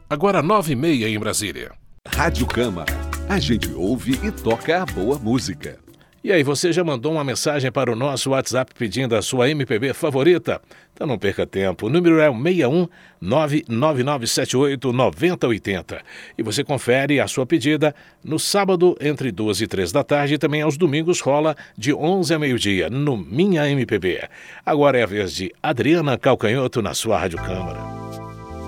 Agora 9h30 em Brasília. Rádio Câmara. A gente ouve e toca a boa música. E aí, você já mandou uma mensagem para o nosso WhatsApp pedindo a sua MPB favorita? Então não perca tempo. O número é o 61 99978 9080. E você confere a sua pedida no sábado entre 2 e 3 da tarde e também aos domingos rola de 11 a meio-dia no Minha MPB. Agora é a vez de Adriana Calcanhoto na sua Rádio Câmara.